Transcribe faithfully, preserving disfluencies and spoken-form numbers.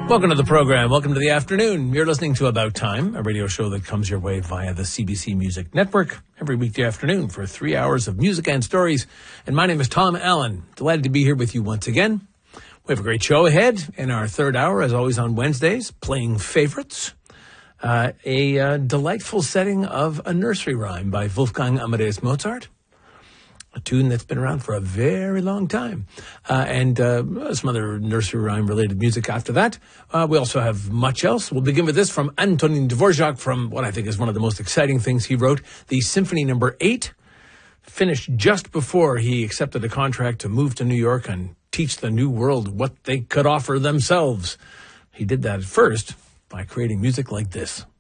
Welcome to the program. Welcome to the afternoon. You're listening to About Time, a radio show that comes your way via the C B C Music Network every weekday afternoon for three hours of music and stories. And my name is Tom Allen. Delighted to be here with you once again. We have a great show ahead in our third hour, as always on Wednesdays, playing favorites. Uh, a uh, delightful setting of a nursery rhyme by Wolfgang Amadeus Mozart. A tune that's been around for a very long time. Uh, and uh, some other nursery rhyme-related music after that. Uh, we also have much else. We'll begin with this from Antonin Dvorak from what I think is one of the most exciting things he wrote, the Symphony Number eight, finished just before he accepted a contract to move to New York and teach the new world what they could offer themselves. He did that at first by creating music like this.